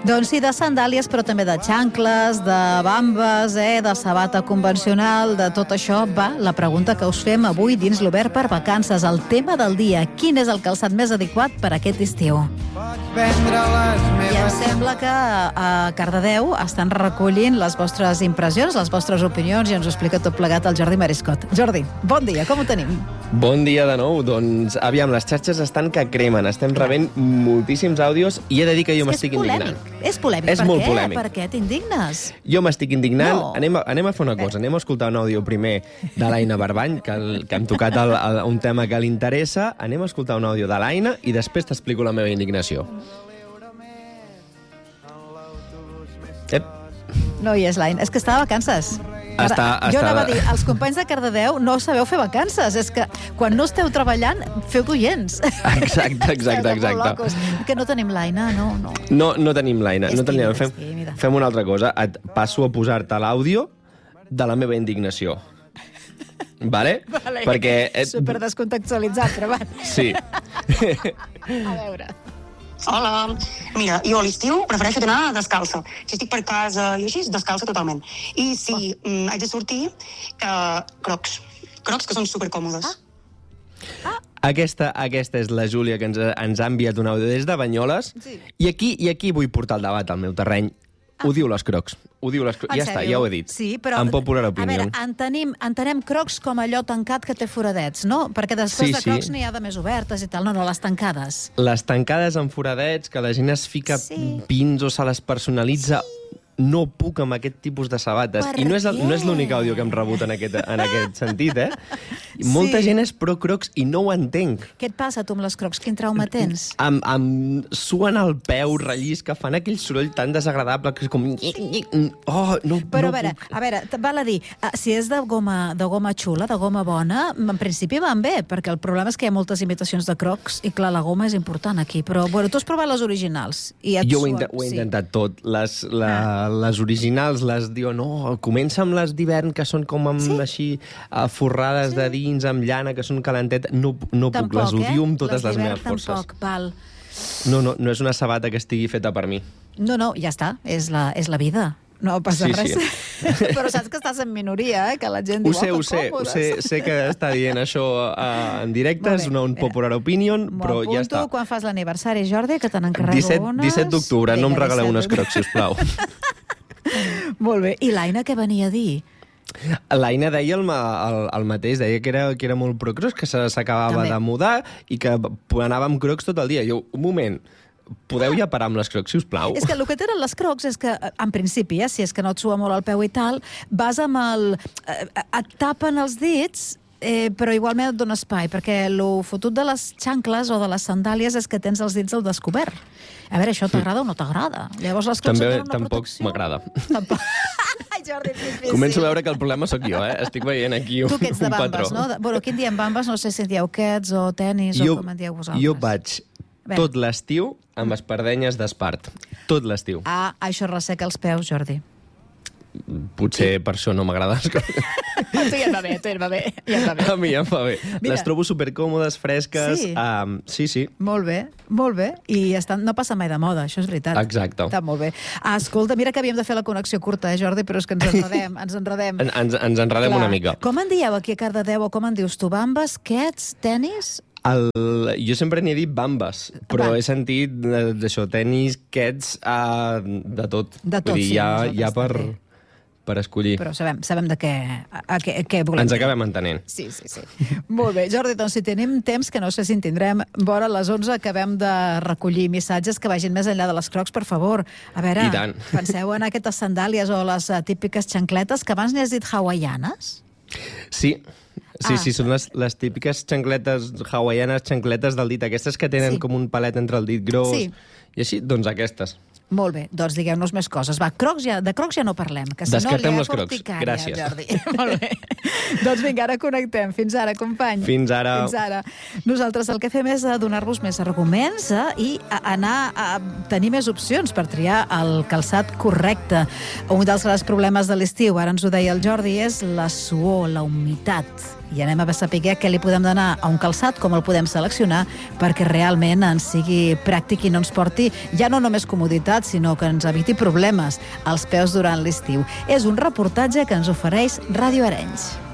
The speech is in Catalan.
Doncs sí, de sandàlies, però també de xancles, de bambes, de sabata convencional, de tot això. Va, la pregunta que us fem avui dins l'Obert per Vacances, el tema del dia. Quin és el calçat més adequat per aquest estiu? I em sembla que a Cardedeu estan recollint les vostres impressions, les vostres opinions, i ens ho explica tot plegat el Jordi Mariscot. Jordi, bon dia, com ho tenim? Bon dia de nou. Doncs, aviam, les xarxes estan que cremen. Estem rebent moltíssims àudios i he de dir que jo m'estic indignant. És polèmic. És molt polèmic. Per què t'indignes? Jo m'estic indignant. No. Anem a fer una cosa. Anem a escoltar un àudio primer de l'Aina Barbany, que hem tocat un tema que li interessa. Anem a escoltar un àudio de l'Aina i després t'explico la meva indignació. No hi és l'Aina. És que està de vacances. Jo anava a dir, els companys de Cardedeu no sabeu fer vacances. És que quan no esteu treballant, feu d'oients. Exacte. Que no tenim l'Aina, no. No tenim l'Aina. És tímida. Fem una altra cosa. Et passo a posar-te l'àudio de la meva indignació. Vale? Perquè... Super descontextualitzat, però va. Sí. A veure... Hola. Mira, jo a l'estiu prefereixo anar descalça. Si estic per casa i així, descalça totalment. I si haig de sortir, crocs. Crocs que són supercòmodes. Aquesta és la Júlia, que ens ha enviat un àudio des de Banyoles. Sí. I aquí vull portar el debat al meu terreny. Ho diu les crocs. Ja està, ja ho he dit. Sí, però... Em popular opinion. A veure, entenem crocs com allò tancat que té foradets, no? Perquè després de crocs n'hi ha de més obertes i tal. No, les tancades. Les tancades amb foradets, que la gent es fica pins o se les personalitza... No puc amb aquest tipus de sabates. I no és l'únic àudio que hem rebut en aquest sentit, Molta gent és pro crocs i no ho entenc. Què et passa, tu, amb les crocs? Quin trauma tens? Em suen el peu, rellisca, fan aquell soroll tan desagradable que és com... Oh, no Però puc. a veure, val a dir, si és de goma xula, de goma bona, en principi van bé, perquè el problema és que hi ha moltes imitacions de crocs i, clar, la goma és important aquí. Però, bueno, tu has provat les originals. Jo ho he intentat tot. Les originals les diuen, no, comença amb les d'hivern, que són com així forrades de dins, amb llana, que són calentet. No puc, les odio amb totes les meves forces. Tampoc, val. No és una sabata que estigui feta per mi. No, ja està, és la vida. No passa res. Però saps que estàs en minoria, que la gent diu, ho sé que està dient això en directe, és un popular opinion, però ja està. Quan fas l'aniversari, Jordi, que te n'encarrego unes... 17 d'octubre, no em regaleu unes crocs, sisplau. Molt bé. I l'Aina què venia a dir? L'Aina deia el mateix, deia que era molt pro crocs, que s'acabava de mudar i que anava amb crocs tot el dia. Jo, un moment... Podeu ja parar amb les crocs, si us plau? És que el que tenen les crocs és que, en principi, si és que no et sua molt el peu i tal, vas amb et tapen els dits, però igualment et dona espai, perquè el fotut de les xancles o de les sandàlies és que tens els dits al descobert. A veure, això t'agrada o no t'agrada? Llavors les crocs et donen una protecció. Tampoc m'agrada. Ai, Jordi, Començo a veure que el problema sóc jo, Estic veient aquí un patró. Tu que ets de bambes, no? Bueno, aquí en diem bambes, no sé si en dieu quets o tenis o com en dieu vosaltres. Jo vaig tot l'estiu amb espardenyes d'espart. Tot l'estiu. Això resseca els peus, Jordi. Potser per això no m'agrada les coses. A tu ja et va bé, A mi ja em va bé. Les trobo supercòmodes, fresques. Sí. Molt bé. I no passa mai de moda, això és veritat. Exacte. Està molt bé. Escolta, mira que havíem de fer la connexió curta, Jordi, però és que ens enredem. Ens enredem una mica. Com en dieu aquí a Cardedeu, o com en dius tu? Bambes, quets, tenis... Jo sempre n'hi he dit bambes, però he sentit d'això, tenis, quets, de tot. De tot, sí. Hi ha per escollir. Però sabem de què volem. Ens acabem entenent. Sí. Molt bé. Jordi, doncs si tenim temps, que no sé si en tindrem, vora les 11 acabem de recollir missatges que vagin més enllà de les crocs, per favor. A veure, penseu en aquestes sandàlies o les típiques xancletes, que abans n'hi has dit hawaianes? Sí, són les típiques xancletes hawaianes, xancletes del dit, aquestes que tenen com un palet entre el dit gros, i així, doncs aquestes. Molt bé, doncs digueu-nos més coses. Va, de crocs ja no parlem, que si no li ha porticària, gràcies. Jordi. Molt bé. Doncs vinga, ara connectem. Fins ara, company. Fins ara. Nosaltres el que fem és donar-vos més arguments i anar a tenir més opcions per triar el calçat correcte. Un dels grans problemes de l'estiu, ara ens ho deia el Jordi, és la suor, la humitat. i anem a saber què li podem donar a un calçat, com el podem seleccionar, perquè realment ens sigui pràctic i no ens porti ja no només comoditat, sinó que ens eviti problemes als peus durant l'estiu. És un reportatge que ens ofereix Ràdio Arenys.